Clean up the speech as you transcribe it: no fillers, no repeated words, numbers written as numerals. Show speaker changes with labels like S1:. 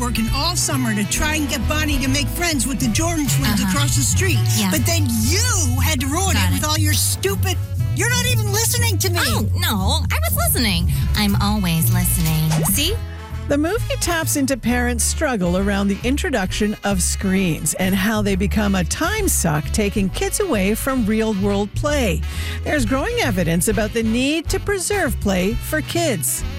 S1: working all summer to try and get Bonnie to make friends with the Jordan twins across the street.
S2: Yeah.
S1: But then you had to ruin it with all your stupid... You're not even listening to me.
S2: Oh, no, I was listening. I'm always listening. See?
S3: The movie taps into parents' struggle around the introduction of screens and how they become a time suck, taking kids away from real-world play. There's growing evidence about the need to preserve play for kids.